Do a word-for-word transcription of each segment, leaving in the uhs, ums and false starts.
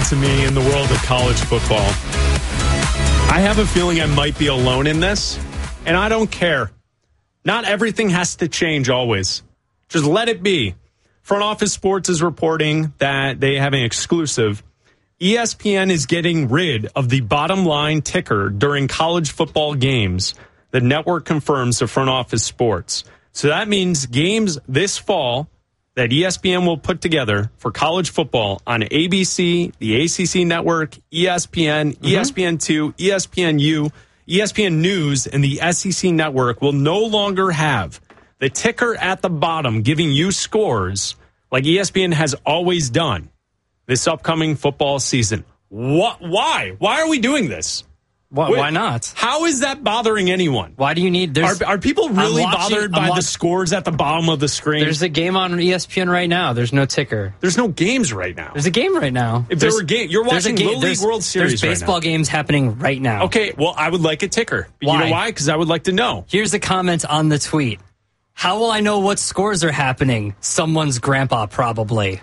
to me in the world of college football. I have a feeling I might be alone in this, and I don't care. Not everything has to change always. Just let it be. Front Office Sports is reporting that they have an exclusive. E S P N is getting rid of the bottom line ticker during college football games. The network confirms to Front Office Sports. So that means games this fall that E S P N will put together for college football on A B C, the A C C network, E S P N, mm-hmm. E S P N two, E S P N U, E S P N News, and the S E C network will no longer have the ticker at the bottom giving you scores like E S P N has always done this upcoming football season. What? Why? Why are we doing this? Why, Wait, why not? How is that bothering anyone? Why do you need... Are, are people really watching, bothered by watch, the scores at the bottom of the screen? There's a game on E S P N right now. There's no ticker. There's no games right now. There's a game right now. If there's, there were games, you're watching Little League World Series There's baseball right now. games happening right now. Okay, well, I would like a ticker. Why? You know why? Because I would like to know. Here's a comment on the tweet. How will I know what scores are happening? Someone's grandpa, probably.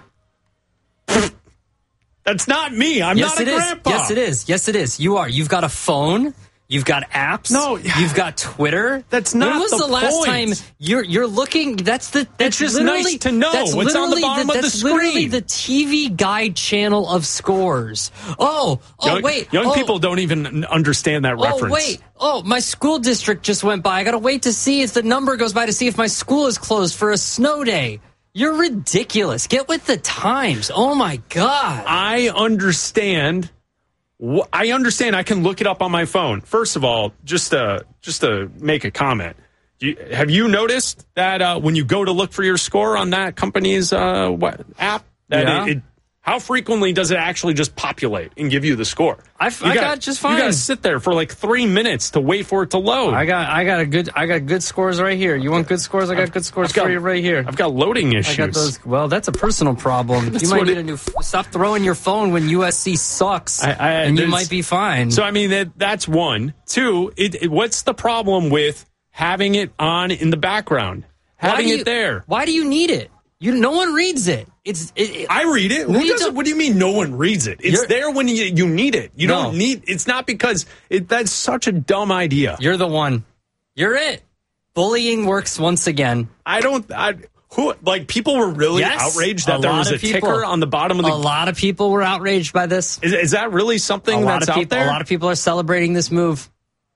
That's not me. I'm yes, not a it is. grandpa. Yes, it is. Yes, it is. You are. You've got a phone. You've got apps. No, you've got Twitter. That's not When was the the, last point. time you're you're looking? That's the. That's It's just literally, nice to know that's what's on the literally bottom of the that's literally screen. the T V guide channel of scores. Oh, oh young, wait. Young oh, people don't even understand that reference. Oh wait. Oh, my school district just went by. I got to wait to see if the number goes by to see if my school is closed for a snow day. You're ridiculous. Get with the times. Oh my God. I understand. I understand. I can look it up on my phone. First of all, just to just to make a comment, you, have you noticed that uh, when you go to look for your score on that company's uh, what, app, that yeah. it, it, how frequently does it actually just populate and give you the score? I, you I got, got just fine. You got to sit there for like three minutes to wait for it to load. I got I got a good I got good scores right here. You want good scores? I got I've, good scores I've got, for you right here. I've got loading issues. I got those. Well, that's a personal problem. You might need it, a new. Stop throwing your phone when U S C sucks, I, I, and you might be fine. So I mean that that's one. Two. It, it, what's the problem with having it on in the background, having you, it there? Why do you need it? You no one reads it. It's. It, it, I read it. Who doesn't, what do you mean no one reads it? It's there when you you need it. You no. don't need. It's not because it, that's such a dumb idea. You're the one. You're it. Bullying works once again. I don't. I who like people were really yes, outraged that there was a people, ticker on the bottom of the. A lot of people were outraged by this. Is, is that really something a lot that's of people, out there? A lot of people are celebrating this move.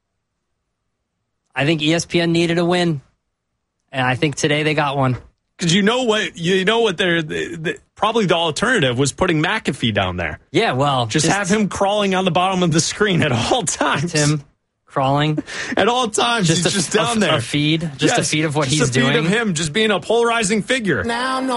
I think E S P N needed a win, and I think today they got one. Because you know what, you know what they're the, the, probably the alternative was putting McAfee down there. Yeah, well, just, just have him crawling on the bottom of the screen at all times. Him crawling at all times. Just he's a, just down a, there. A feed, just yes, a feed of what just he's a feed doing. Of him just being a polarizing figure. Now, no.